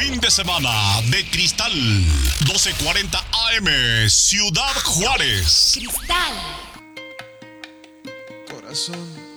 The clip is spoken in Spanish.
fin de semana de Cristal 1240 AM, Ciudad Juárez. Cristal. Corazón,